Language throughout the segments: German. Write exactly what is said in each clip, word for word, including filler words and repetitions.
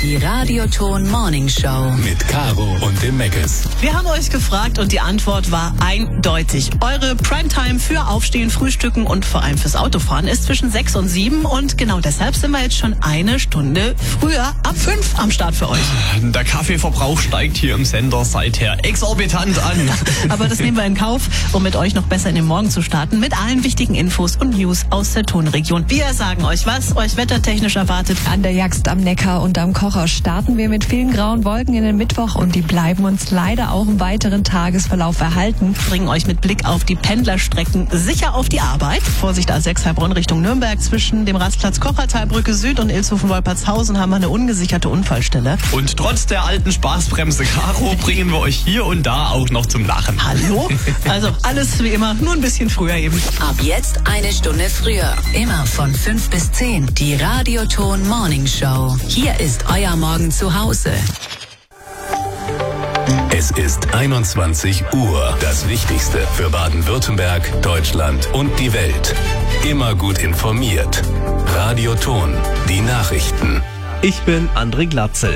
Die Radioton Morning Show. Mit Caro und dem Meckes. Wir haben euch gefragt und die Antwort war eindeutig. Eure Primetime für Aufstehen, Frühstücken und vor allem fürs Autofahren ist zwischen sechs und sieben. Und genau deshalb sind wir jetzt schon eine Stunde früher, ab fünf am Start für euch. Der Kaffeeverbrauch steigt hier im Sender seither exorbitant an. Aber das nehmen wir in Kauf, um mit euch noch besser in den Morgen zu starten. Mit allen wichtigen Infos und News aus der Tonregion. Wir sagen euch, was euch wettertechnisch erwartet. An der Jagst am Neckar und am Kocher starten wir mit vielen grauen Wolken in den Mittwoch und die bleiben uns leider auch im weiteren Tagesverlauf erhalten. Bringen euch mit Blick auf die Pendlerstrecken sicher auf die Arbeit. Vorsicht A sechs Heilbronn Richtung Nürnberg. Zwischen dem Rastplatz Kochertalbrücke Süd und Ilshofen-Wolpertshausen haben wir eine ungesicherte Unfallstelle. Und trotz der alten Spaßbremse Caro bringen wir euch hier und da auch noch zum Lachen. Hallo? Also alles wie immer, nur ein bisschen früher eben. Ab jetzt eine Stunde früher. Immer von fünf bis zehn. Die Radioton Morning Show. Hier ist euer Morgen zu Hause. Es ist einundzwanzig Uhr. Das Wichtigste für Baden-Württemberg, Deutschland und die Welt. Immer gut informiert. Radioton. Die Nachrichten. Ich bin André Glatzel.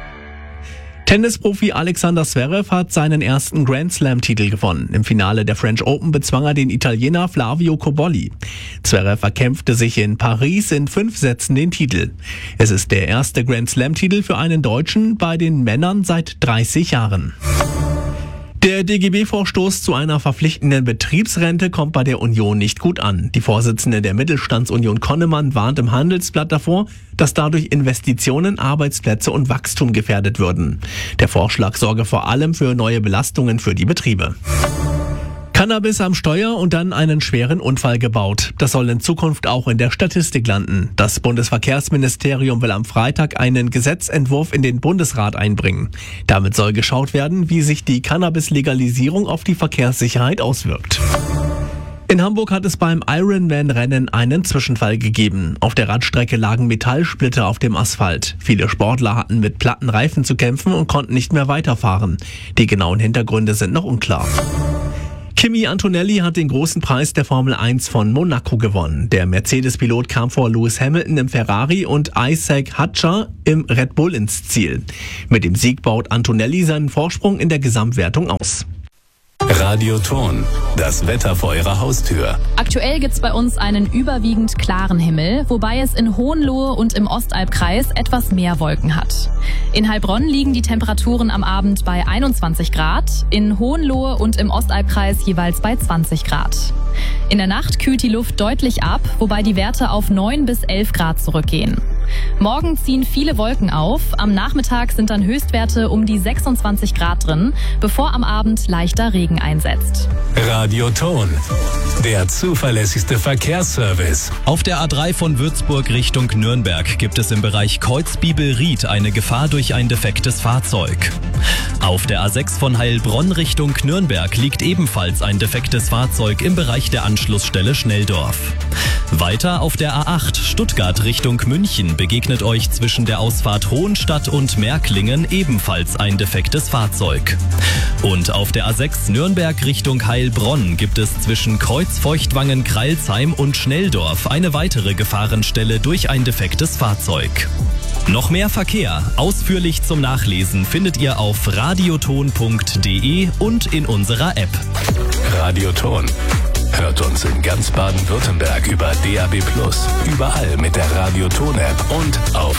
Tennisprofi Alexander Zverev hat seinen ersten Grand Slam-Titel gewonnen. Im Finale der French Open bezwang er den Italiener Flavio Cobolli. Zverev erkämpfte sich in Paris in fünf Sätzen den Titel. Es ist der erste Grand Slam-Titel für einen Deutschen bei den Männern seit dreißig Jahren. Der D G B-Vorstoß zu einer verpflichtenden Betriebsrente kommt bei der Union nicht gut an. Die Vorsitzende der Mittelstandsunion Konnemann warnt im Handelsblatt davor, dass dadurch Investitionen, Arbeitsplätze und Wachstum gefährdet würden. Der Vorschlag sorge vor allem für neue Belastungen für die Betriebe. Cannabis am Steuer und dann einen schweren Unfall gebaut. Das soll in Zukunft auch in der Statistik landen. Das Bundesverkehrsministerium will am Freitag einen Gesetzentwurf in den Bundesrat einbringen. Damit soll geschaut werden, wie sich die Cannabis-Legalisierung auf die Verkehrssicherheit auswirkt. In Hamburg hat es beim Ironman-Rennen einen Zwischenfall gegeben. Auf der Radstrecke lagen Metallsplitter auf dem Asphalt. Viele Sportler hatten mit platten Reifen zu kämpfen und konnten nicht mehr weiterfahren. Die genauen Hintergründe sind noch unklar. Kimi Antonelli hat den großen Preis der Formel eins von Monaco gewonnen. Der Mercedes-Pilot kam vor Lewis Hamilton im Ferrari und Isaac Hadjar im Red Bull ins Ziel. Mit dem Sieg baut Antonelli seinen Vorsprung in der Gesamtwertung aus. Radioton. Das Wetter vor eurer Haustür. Aktuell gibt's bei uns einen überwiegend klaren Himmel, wobei es in Hohenlohe und im Ostalbkreis etwas mehr Wolken hat. In Heilbronn liegen die Temperaturen am Abend bei einundzwanzig Grad, in Hohenlohe und im Ostalbkreis jeweils bei zwanzig Grad. In der Nacht kühlt die Luft deutlich ab, wobei die Werte auf neun bis elf Grad zurückgehen. Morgen ziehen viele Wolken auf, am Nachmittag sind dann Höchstwerte um die sechsundzwanzig Grad drin, bevor am Abend leichter Regen einsetzt. Radioton. Der zuverlässigste Verkehrsservice. Auf der A drei von Würzburg Richtung Nürnberg gibt es im Bereich Kreuzbibel-Ried eine Gefahr durch ein defektes Fahrzeug. Auf der A sechs von Heilbronn Richtung Nürnberg liegt ebenfalls ein defektes Fahrzeug im Bereich der Anschlussstelle Schnelldorf. Weiter auf der A acht Stuttgart Richtung München begegnet euch zwischen der Ausfahrt Hohenstadt und Märklingen ebenfalls ein defektes Fahrzeug. Und auf der A sechs Nürnberg Richtung Heilbronn gibt es zwischen Kreuzfeuchtwangen-Kreilsheim und Schnelldorf eine weitere Gefahrenstelle durch ein defektes Fahrzeug. Noch mehr Verkehr, ausführlich zum Nachlesen, findet ihr auf radioton punkt de und in unserer App. Radioton. Hört uns in ganz Baden-Württemberg über D A B plus, überall mit der Radioton-App und auf